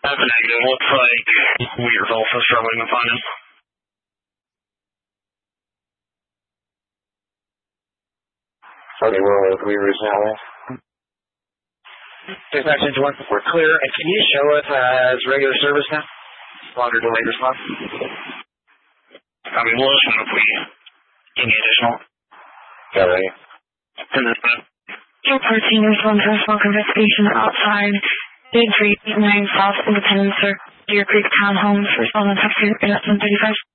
That's negative. Looks like Weir's also struggling to find him. Okay, we're with Weir's now. Dispatch into 1, we're clear. And can you show us as regular service now? Longer delayed response. I mean, we'll just if we any additional. Got it. And this one. Airport Seniors 1 first walk investigation outside Big 389 South Independence Circle, Deer Creek Townhomes, responding to 135.